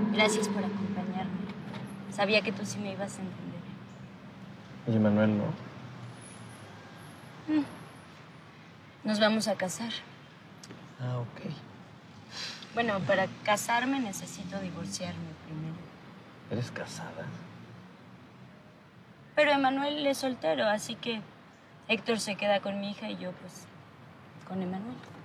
Gracias por acompañarme. Sabía que tú sí me ibas a entender. Y Manuel, ¿no? Nos vamos a casar. Ah, ok. Bueno, para casarme necesito divorciarme primero. ¿Eres casada? Pero Emanuel es soltero, así que Héctor se queda con mi hija y yo, pues, con Emanuel.